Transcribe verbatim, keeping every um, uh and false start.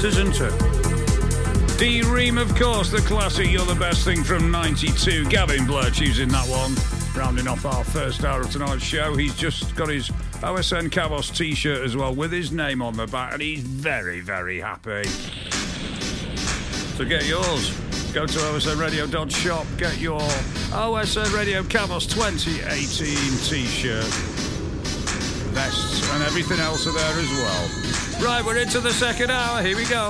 isn't it? D-Ream, of course, the classic You're the Best Thing from ninety-two. Gavin Blair choosing that one. Rounding off our first hour of tonight's show. He's just got his O S N Cavos t-shirt as well with his name on the back, and he's very, very happy. So get yours. Go to O S N radio dot shop, get your O S N Radio Cavos twenty eighteen t-shirt. Vests and everything else are there as well. Right, we're into the second hour. Here we go.